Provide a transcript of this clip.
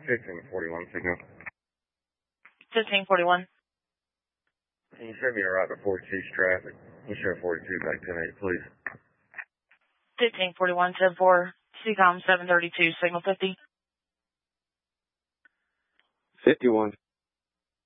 1541 signal. 1541. Can you send me a route to 42 traffic? You show 42 back 10-8, please. 1541, 10-4, CCOM 732, signal 50. 51.